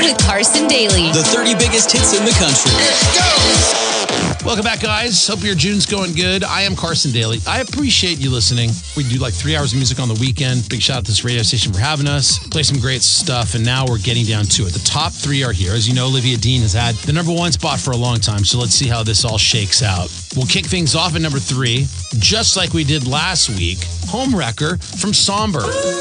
with Carson Daly. The 30 biggest hits in the country. Let's go! Welcome back, guys. Hope your June's going good. I am Carson Daly. I appreciate you listening. We do like 3 hours of music on the weekend. Big shout out to this radio station for having us. Play some great stuff, and now we're getting down to it. The top 3 are here. As you know, Olivia Dean has had the number 1 spot for a long time, so let's see how this all shakes out. We'll kick things off at number 3, just like we did last week. Home Wrecker from Somber.